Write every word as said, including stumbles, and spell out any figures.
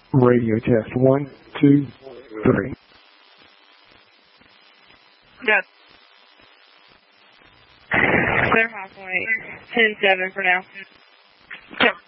Radio test. One, two, three. Yep. Clear high point. ten seven for now. Yep.